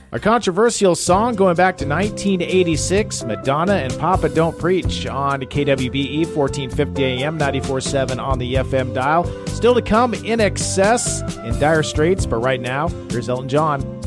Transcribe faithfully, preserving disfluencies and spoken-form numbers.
A controversial song going back to nineteen eighty-six, Madonna and Papa Don't Preach on K W B E, fourteen fifty A M, ninety-four point seven on the F M dial. Still to come, In Excess, In Dire Straits, but right now, here's Elton John.